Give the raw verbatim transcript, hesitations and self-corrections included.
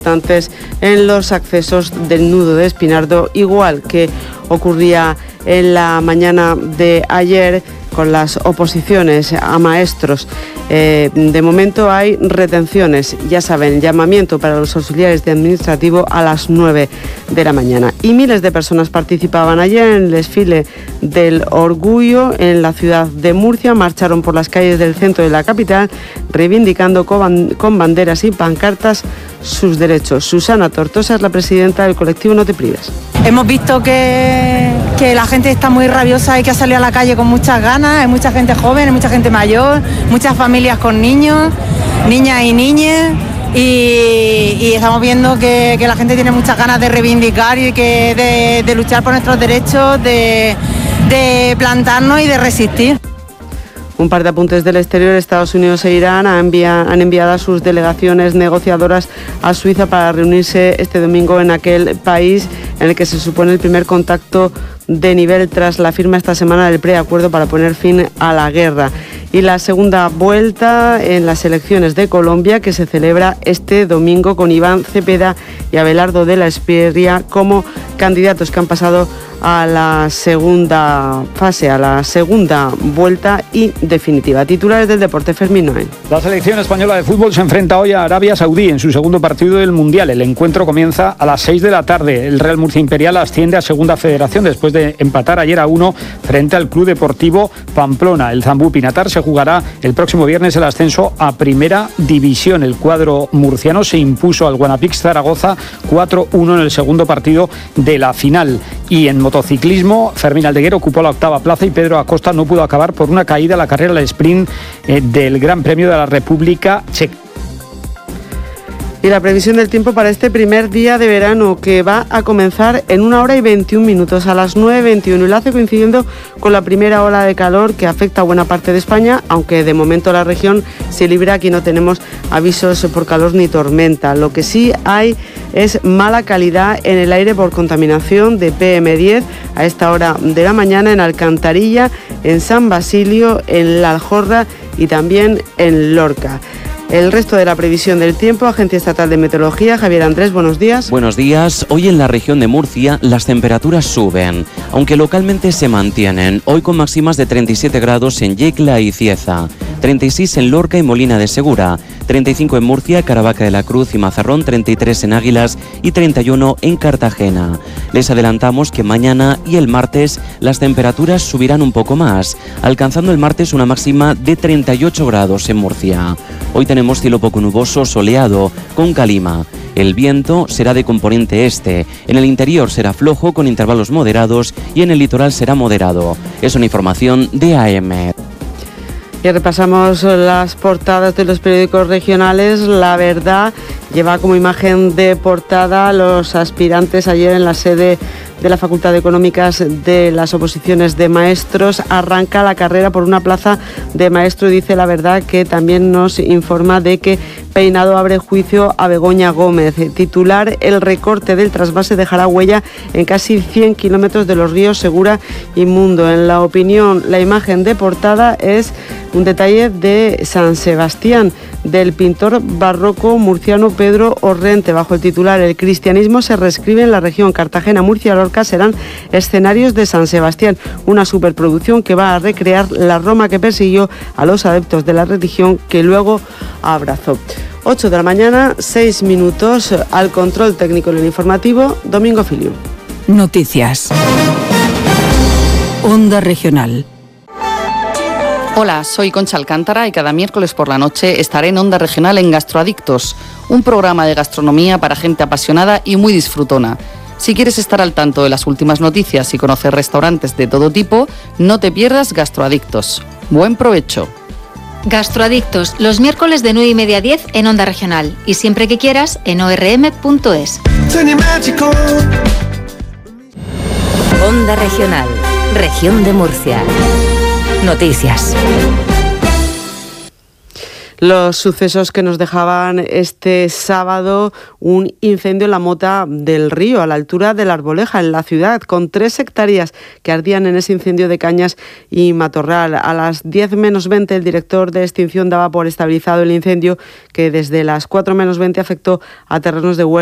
importantes en los accesos del nudo de Espinardo, igual que ocurría en la mañana de ayer con las oposiciones a maestros. Eh, de momento hay retenciones, ya saben, llamamiento para los auxiliares de administrativo a las nueve de la mañana. Y miles de personas participaban ayer en el desfile del orgullo en la ciudad de Murcia. Marcharon por las calles del centro de la capital reivindicando con, con banderas y pancartas sus derechos. Susana Tortosa es la presidenta del colectivo No Te Prives. Hemos visto que, que la gente está muy rabiosa y que ha salido a la calle con muchas ganas. Hay mucha gente joven, hay mucha gente mayor, muchas familias con niños, niñas y niñas. Y, y estamos viendo que, que la gente tiene muchas ganas de reivindicar y que de, de luchar por nuestros derechos, de, de plantarnos y de resistir. Un par de apuntes del exterior. Estados Unidos e Irán han enviado, han enviado a sus delegaciones negociadoras a Suiza para reunirse este domingo en aquel país en el que se supone el primer contacto de nivel tras la firma esta semana del preacuerdo para poner fin a la guerra. Y la segunda vuelta en las elecciones de Colombia, que se celebra este domingo con Iván Cepeda y Abelardo de la Espriella como candidatos que han pasado a la segunda fase, a la segunda vuelta y definitiva. Titulares del deporte, Fermín Noel. La selección española de fútbol se enfrenta hoy a Arabia Saudí en su segundo partido del Mundial. El encuentro comienza a las seis de la tarde. El Real Murcia Imperial asciende a Segunda Federación después de empatar ayer a uno frente al Club Deportivo Pamplona. El Zambú Pinatar se jugará el próximo viernes el ascenso a Primera División. El cuadro murciano se impuso al Guanapix Zaragoza cuatro uno en el segundo partido de la final. Y en motociclismo, Fermín Aldeguer ocupó la octava plaza y Pedro Acosta no pudo acabar por una caída en la carrera del sprint eh, del Gran Premio de la República Checa. Y la previsión del tiempo para este primer día de verano, que va a comenzar en una hora y veintiún minutos, a las nueve veintiuno, y lo hace coincidiendo con la primera ola de calor que afecta a buena parte de España, aunque de momento la región se libra. Aquí no tenemos avisos por calor ni tormenta. Lo que sí hay es mala calidad en el aire por contaminación de P M diez a esta hora de la mañana en Alcantarilla, en San Basilio, en La Aljorra y también en Lorca. El resto de la previsión del tiempo, Agencia Estatal de Meteorología. Javier Andrés, buenos días. Buenos días. Hoy en la región de Murcia las temperaturas suben, aunque localmente se mantienen. Hoy con máximas de treinta y siete grados en Yecla y Cieza, treinta y seis en Lorca y Molina de Segura, treinta y cinco en Murcia, Caravaca de la Cruz y Mazarrón, treinta y tres en Águilas y treinta y uno en Cartagena. Les adelantamos que mañana y el martes las temperaturas subirán un poco más, alcanzando el martes una máxima de treinta y ocho grados en Murcia. Hoy tenemos cielo poco nuboso, soleado, con calima. El viento será de componente este. En el interior será flojo con intervalos moderados y en el litoral será moderado. Es una información de A M. Y repasamos las portadas de los periódicos regionales. La Verdad lleva como imagen de portada los aspirantes ayer en la sede de la Facultad de Económicas de las oposiciones de maestros. Arranca la carrera por una plaza de maestro y dice La Verdad que también nos informa de que Peinado abre juicio a Begoña Gómez. Titular: el recorte del trasvase dejará huella en casi cien kilómetros de los ríos Segura y Mundo. En La Opinión, la imagen de portada es un detalle de San Sebastián, del pintor barroco murciano Pedro Orrente. Bajo el titular: el cristianismo se reescribe en la región. Cartagena, Murcia y Lorca serán escenarios de San Sebastián, una superproducción que va a recrear la Roma que persiguió a los adeptos de la religión que luego abrazó. ocho de la mañana, seis minutos. Al control técnico en el informativo, Domingo Filio. Noticias. Onda Regional. Hola, soy Concha Alcántara y cada miércoles por la noche estaré en Onda Regional en Gastroadictos, un programa de gastronomía para gente apasionada y muy disfrutona. Si quieres estar al tanto de las últimas noticias y conocer restaurantes de todo tipo, no te pierdas Gastroadictos. Buen provecho. Gastroadictos, los miércoles de nueve y media a diez en Onda Regional y siempre que quieras en o erre eme punto es. Onda Regional, Región de Murcia. Noticias. Los sucesos que nos dejaban este sábado un incendio en la Mota del Río, a la altura de la Arboleja, en la ciudad, con tres hectáreas que ardían en ese incendio de cañas y matorral. A las diez menos veinte el director de extinción daba por estabilizado el incendio, que desde las cuatro menos veinte afectó a terrenos de huerta